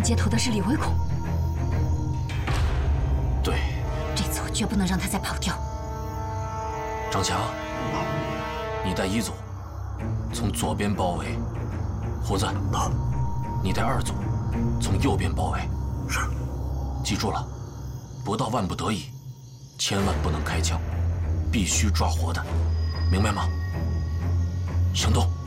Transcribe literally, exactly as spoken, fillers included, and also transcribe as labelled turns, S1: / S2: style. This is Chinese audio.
S1: 人接头的是李维孔。
S2: 对，
S1: 这次我绝不能让他再跑掉。
S2: 张强，你带一组从左边包围，胡子，你带二组从右边包围。是。记住了，不到万不得已，千万不能开枪，必须抓活的，明白吗？行动！